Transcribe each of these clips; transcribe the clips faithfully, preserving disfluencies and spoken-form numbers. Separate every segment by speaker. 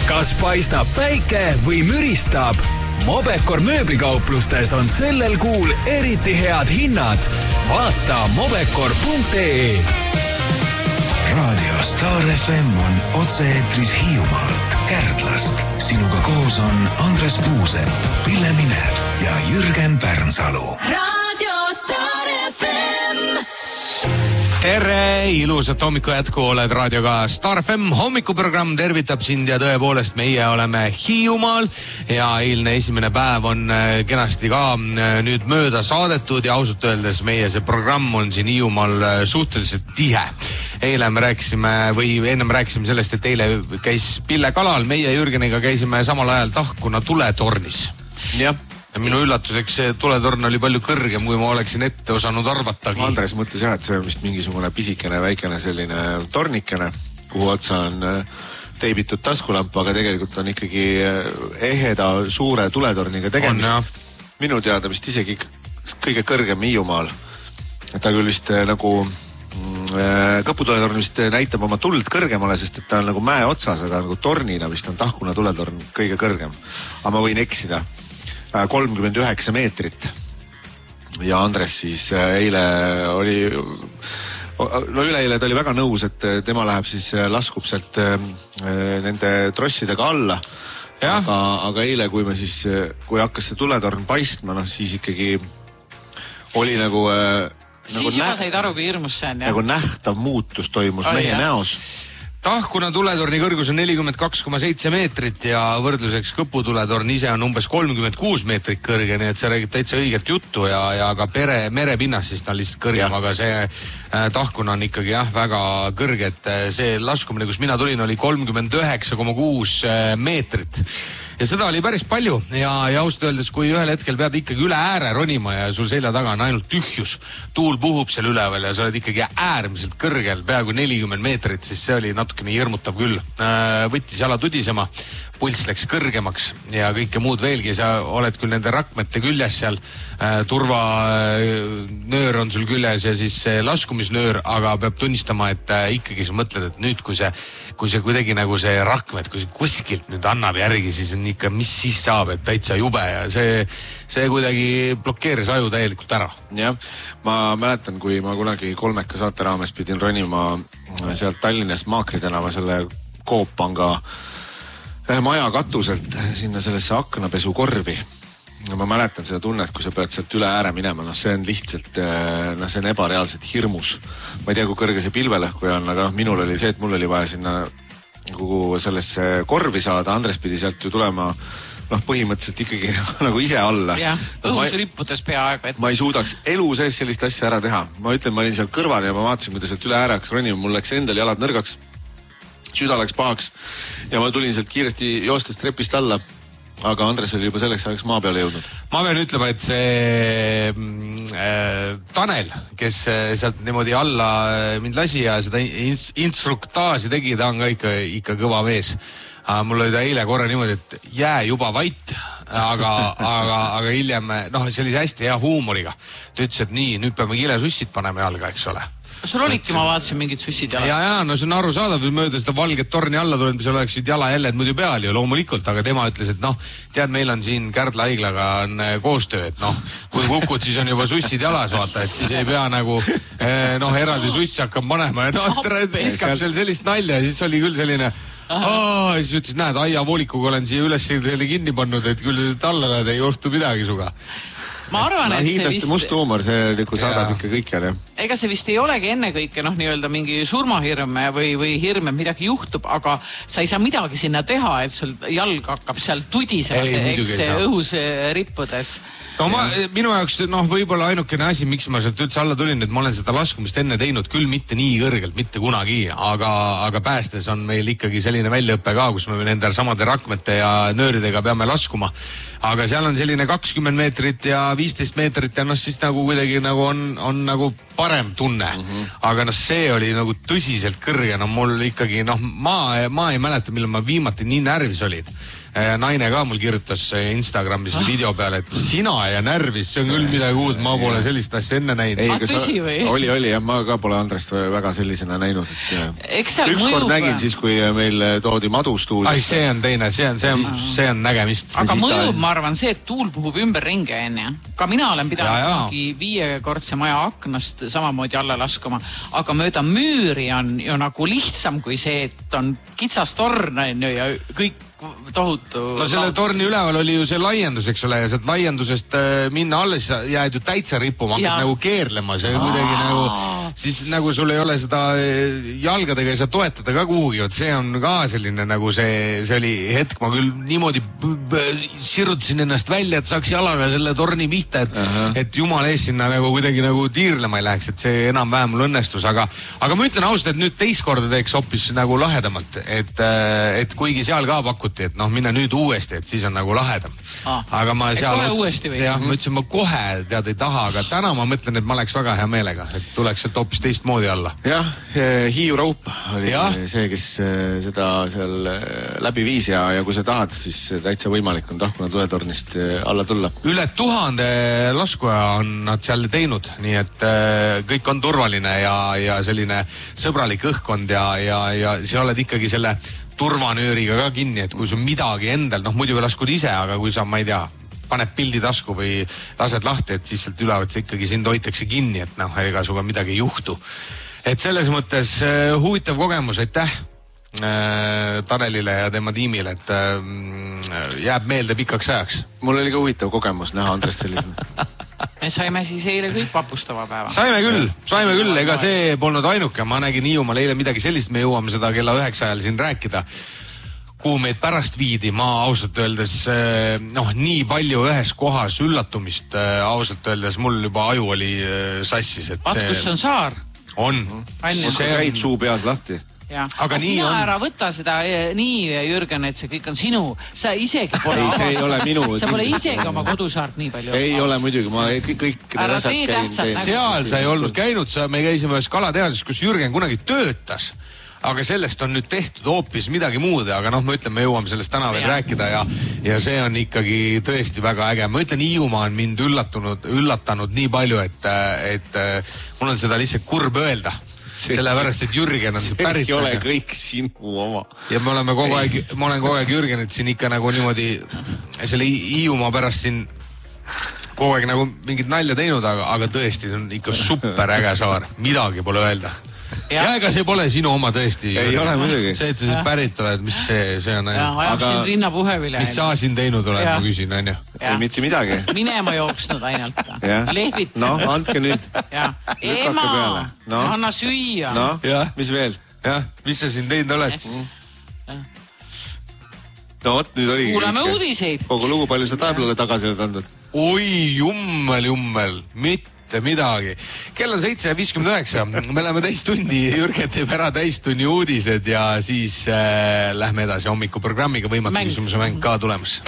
Speaker 1: kas paistab päike või müristab? Mobecor mööblikauplustes on sellel kuul eriti head hinnad. Vaata mobecor punkt ee.
Speaker 2: Raadio Star F M on otse-eetris Hiiumaalt, Kärdlast. Sinuga koos on Andres Puusepp, Pille Minev ja Jürgen Pärnsalu.
Speaker 3: Raadio Star F M.
Speaker 4: Tere, ilusat hommiku jätku, oled raadioga Star F M. Hommikuprogramm tervitab sind ja tõepoolest meie oleme Hiiumaal ja eilne esimene päev on kenasti ka nüüd mööda saadetud ja ausalt öeldes meie see programm on siin Hiiumaal suhteliselt tihe. Eile me rääkisime või ennem rääkisime sellest, et eile käis Pille kalal, meie Jürgeniga käisime samal ajal Tahkuna tuletornis.
Speaker 5: Jah.
Speaker 4: Ja minu üllatuseks see tuletorn oli palju kõrgem, kui ma oleksin ette osanud arvatagi.
Speaker 5: Andres mõtles jah, et see on vist mingisugune pisikene, väikene selline tornikene, kuhu otsa on teibitud taskulamp, aga tegelikult on ikkagi eheda suure tuletorniga tegemist. On, minu teada vist isegi kõige kõrgem Hiiumaal. Ta küll vist nagu Kõputuletorn vist näitab oma tuld kõrgemale, sest et ta on nagu mäe otsas, aga nagu tornina vist on Tahkuna tuletorn kõige kõrgem. Aga ma võin eksida. kolmkümmend üheksa meetrit. Ja Andres siis eile oli, no üleeile ta oli väga nõus, et tema läheb siis, laskub sealt nende trossidega alla. Aga, aga eile, kui me siis, kui hakkas see tuletorn paistma, no siis ikkagi oli nagu...
Speaker 6: Siis nagu juba näht... said aru, kui hirmus see on, jah?
Speaker 5: Nagu nähtav muutus toimus oh, mehe jah. Näos.
Speaker 4: Tahkuna tuletorni kõrgus on nelikümmend kaks koma seitse meetrit ja võrdluseks Kõpu tuletorn ise on umbes kolmkümmend kuus meetrit kõrge, nii et see räägib täitsa õiget juttu ja, ja ka pere, merepinnas siis ta on lihtsalt kõrgem, aga see äh, Tahkuna on ikkagi jah, väga kõrge, et see laskumine, kus mina tulin, oli kolmkümmend üheksa koma kuus meetrit. Ja seda oli päris palju ja, ja ausalt öeldes, kui ühel hetkel pead ikkagi üle ääre ronima ja sul selja taga on ainult tühjus, tuul puhub seal üleval ja sa oled ikkagi äärmiselt kõrgel, peaaegu nelikümmend meetrit, siis see oli natukene hirmutav küll. Võttis jala tudisema, pulss läks kõrgemaks ja kõike muud veelgi, sa oled küll nende rakmete küljes seal, turvanöör on sul küljes ja siis laskumisnöör, aga peab tunnistama, et ikkagi sa mõtled, et nüüd kui see, kui see kuidagi nagu see rakmed, kui see kuskilt nüüd annab järgi, siis on ikka, mis siis saab, et täitsa jube ja see, see kuidagi blokeeris aju täielikult ära.
Speaker 5: Jah, ma mäletan, kui ma kunagi kolmeka saate raames pidin ronima sealt Tallinnast Maakri tänava selle Kooppanga maja katuselt sinna sellesse aknapesukorvi. Ma mäletan seda tunnet, kui sa pead sealt üle ääre minema, noh see on lihtsalt, noh see on ebareaalselt hirmus. Ma ei tea, kui kõrge see pilvelõhkuja on, aga minul oli see, et mul oli vaja sinna kuhu sellesse korvi saada, Andres pidi sealt ju tulema noh põhimõtteliselt ikkagi nagu ise alla.
Speaker 6: Jah, õhus rippudes peaaegu.
Speaker 5: Ma ei suudaks elu sees sellist asja ära teha. Ma ütlen, ma olin seal kõrval ja ma vaatasin, kuidas sealt üle ääre hakkas ronima, mul läks endal jalad nõrgaks, süda läks pahaks ja ma tulin sealt kiiresti joostes trepist alla, aga Andres oli juba selleks ajaks maa peale jõudnud.
Speaker 4: Ma pean ütlema, et see äh, Tanel, kes sealt niimoodi alla mind lasi ja seda instruktaaži tegi, ta on ka ikka, ikka kõva mees. Mul oli ta eile korra niimoodi, et jää juba vait, aga, aga, aga hiljem, noh, see oli hästi hea huumoriga. Ta ütles, et nii, nüüd peame kilesussid panema jalga, eks ole.
Speaker 6: Sul olidki, ma vaatasin mingid sussid jalas.
Speaker 4: Ja, ja, no see on aru saadav, mööda seda valget torni alla tuleb, mis oleksid jalajäljed muidu peal ju loomulikult, aga tema ütles, et noh, tead, meil on siin Kärdla haiglaga on koostöö, et noh, kui kukud, siis on juba sussid jalas, vaata, et siis ei pea nagu noh, eraldi sussi hakkab panema ja noh, viskab seal sellist nalja ja siis oli küll selline oh, siis ütles, näed, aiavoolikuga olen siia üles kinni pannud, et küll talla lähed, ei juhtu midagi suga.
Speaker 6: Ma arvan, et see
Speaker 5: vist... must huumor, see nagu saadab ikka kõikjale.
Speaker 6: Ega see vist ei olegi enne kõike, noh, nii-öelda mingi surmahirm või, või hirm, et midagi juhtub, aga sa ei saa midagi sinna teha, et sul jalg hakkab seal tudisema, see, eks see õhus rippudes.
Speaker 4: No ma, minu jaoks, noh, võib-olla ainukene asi, miks ma sealt üldse alla tulin, et ma olen seda laskumist enne teinud, küll mitte nii kõrgelt, mitte kunagi, aga, aga päästes on meil ikkagi selline väljaõppe ka, kus me nende samade rakmete ja nööridega peame laskuma. Aga seal on selline kakskümmend meetrit ja viisteist meetrit ja noh, siis nagu kuidagi nagu on, on nagu parem tunne mm. -hmm. aga noh, see oli nagu tõsiselt kõrge, no mul ikkagi noh, ma, ma ei mäleta, millal ma viimati nii närvis olid. Naine ka mul kirjutas Instagramis ah. video peale, et sina ja närvis, see on küll midagi uut, ma pole sellist asja enne näinud.
Speaker 6: Ei, tõsi või?
Speaker 5: Oli, oli ja ma ka pole Andrest väga sellisena näinud.
Speaker 6: Ükskord
Speaker 5: mõjub... nägin siis, kui meil toodi madustuulis.
Speaker 4: Ai, see on teine, see on, see on, siis... see on nägemist.
Speaker 6: Aga mõjub, ta... ma arvan, see, et tuul puhub ümber ringi, enne. Ka mina olen pidanud viiekordse maja aknast samamoodi alla laskuma, aga mööda müüri on ju nagu lihtsam kui see, et on kitsas torn ja kõik tohutu.
Speaker 4: No selle torni üleval oli ju see laiendus, eks ole, ja sealt laiendusest minna alles jääd ju täitsa rippuma, hakkad nagu keerlema, see on kuidagi nagu, siis nagu sul ei ole seda jalgadega ei saa toetada ka kuhugi, et see on ka selline nagu see, see oli hetk, ma küll niimoodi sirutasin ennast välja, et saaks jalaga selle torni pihta, et, uh -huh. et jumal ees sinna nagu kuidagi nagu tiirlema ei läheks, et see enam-vähem mul õnnestus, aga, aga ma ütlen ausalt, et nüüd teist korda teeks hoopis nagu lahedamalt, et, et kuigi seal ka pakuti, et noh, minna nüüd uuesti, et siis on nagu lahedam.
Speaker 6: Ah,
Speaker 4: aga ma seal...
Speaker 6: kohe uuesti või?
Speaker 4: Jah, ma ütlesin, ma kohe tead ei taha, aga täna ma mõtlen, et ma oleks väga hea meelega, et tuleks sealt hoopis teistmoodi alla.
Speaker 5: Jah, Hiiu Raup oli ja? see, kes seda seal läbi viis ja, ja kui sa tahad, siis täitsa võimalik on Tahkuna tuletornist alla tulla.
Speaker 4: Üle tuhande laskuja on nad seal teinud, nii et kõik on turvaline ja, ja selline sõbralik õhkkond ja, ja, ja sa oled ikkagi selle turvanööriga ka kinni, et kui sul midagi endal, noh muidu laskud ise, aga kui sa, ma ei tea, paned pildi tasku või lased lahti, et siis sealt ülevat ikkagi sind hoitakse kinni, et noh, ega suga midagi ei juhtu. Et selles mõttes uh, huvitav kogemus, aitäh uh, Tanelile ja tema tiimile, et uh, jääb meelde pikaks ajaks.
Speaker 5: Mul oli ka huvitav kogemus näha Andrest sellisena.
Speaker 6: Me saime siis eile kõik vapustava päeva.
Speaker 4: Saime küll, saime küll, ega see polnud ainuke. Ma nägin Hiiumaal eile midagi sellist, me jõuame seda kella üheksa ajal siin rääkida, kuhu meid pärast viidi. Ma ausalt öeldes, noh, nii palju ühes kohas üllatumist, ausalt öeldes mul juba aju oli sassis. Et
Speaker 6: Vaat, kus on saar?
Speaker 4: On.
Speaker 5: See käid suu peas lahti.
Speaker 6: Ja. aga nii sina on. Ära võta seda nii, Jürgen, et see kõik on sinu. Sa isegi pole
Speaker 5: ei, see ei ole minu.
Speaker 6: Sa pole isegi oma kodusaart nii palju.
Speaker 5: Ei avast. Ole muidugi, ma kõik, kõik
Speaker 6: ära tee tähtsalt.
Speaker 4: Seal sa ei olnud käinud, sa, me käisime ühes kalatehases, kus Jürgen kunagi töötas. Aga sellest on nüüd tehtud hoopis midagi muud, aga noh, ma ütlen, me jõuame sellest täna veel ja. rääkida ja, ja see on ikkagi tõesti väga äge. Ma ütlen, Hiiumaa on mind üllatunud, üllatanud nii palju, et, et mul on seda lihtsalt kurb öelda. Sellepärast, et Jürgen on pärit.
Speaker 5: See ei ole kõik sinu oma.
Speaker 4: Ja me oleme kogu aeg, ma olen kogu aeg Jürgenit siin ikka nagu niimoodi selle Hiiumaa pärast siin kogu aeg nagu mingit nalja teinud, aga, aga tõesti on ikka super äge saar. Midagi pole öelda. Ja, ja ega see pole sinu oma tõesti.
Speaker 5: Ei ole muidugi.
Speaker 4: See, et sa siis pärit oled, mis see, see on
Speaker 6: ainult. Ja, ajab siin rinna puhevile.
Speaker 4: Mis sa siin teinud oled, ja. ma küsin, on ju?
Speaker 5: Ei mitte midagi.
Speaker 6: Minema jooksnud ainult. Lehvit.
Speaker 5: No, andke nüüd.
Speaker 6: Ja. Ema, no. anna süüa.
Speaker 5: No, mis veel?
Speaker 4: Ja, mis sa siin teinud oled?
Speaker 5: Mm. No, võt, nüüd oligi.
Speaker 6: Kuulame uudiseid.
Speaker 5: Kogu lugu palju sa taeblale tagasi oled andnud?
Speaker 4: Oi, jummel, jummel. Mitte midagi. Kell on seitse viiskümmend üheksa. Me läheme täistundi, Jürgen teeb ära täistunni uudised ja siis äh, lähme edasi hommikuprogrammiga. Võimatu küsimuse mäng ka tulemas.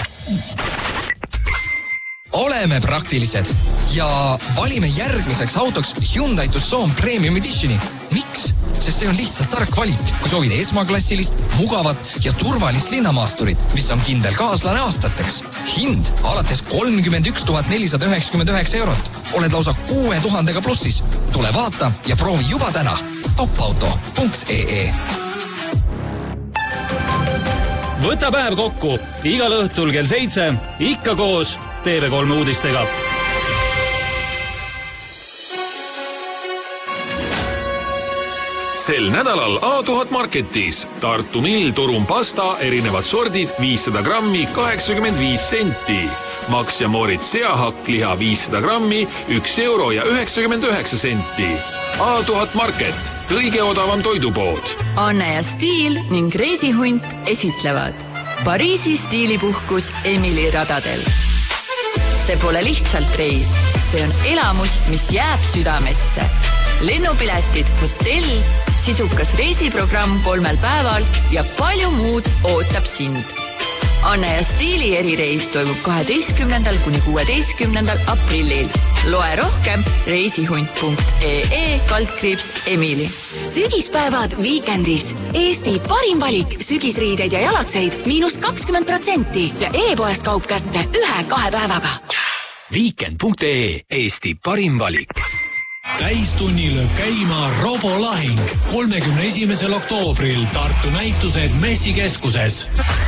Speaker 7: Oleme praktilised ja valime järgmiseks autoks Hyundai Tucson Premium Editioni. Miks? Sest see on lihtsalt tark valik, kui soovid esmaklassilist, mugavat ja turvalist linnamaasturit, mis on kindel kaaslane aastateks. Hind alates kolmkümmend üks tuhat nelisada üheksakümmend üheksa eurot. Oled lausa kuue tuhandega plussis. Tule vaata ja proovi juba täna. topauto punkt ee
Speaker 8: Võta päev kokku igal õhtul kell seitse, ikka koos T V kolm uudistega. Sel nädalal A tuhat Marketis Tartu Mill Turum pasta erinevad sordid viissada grammi kaheksakümmend viis senti. Max ja Moritz seahakk liha viissada grammi üks euro ja üheksakümmend üheksa senti. A tuhat Market, kõige odavam toidupood.
Speaker 9: Anne ja Stiil ning Reisihunt esitlevad Pariisi stiilipuhkus Emily radadel. See pole lihtsalt reis, see on elamus, mis jääb südamesse. Lennupiletid, hotell, sisukas reisiprogramm kolmel päeval ja palju muud ootab sind. Anne ja Stiili erireis toimub kaheteistkümnendal kuni kuueteistkümnendal aprillil. Loe rohkem reisihunt punkt ee kaldkriips Emili.
Speaker 10: Sügispäevad Weekendis. Eesti parim valik sügisriideid ja jalatseid miinus kakskümmend protsenti ja e-poest kaup kätte ühe-kahe päevaga.
Speaker 1: Weekend punkt ee, Eesti parim valik.
Speaker 11: Täistunni lööb käima Robolahing kolmekümne esimesel oktoobril Tartu näitused Messikeskuses.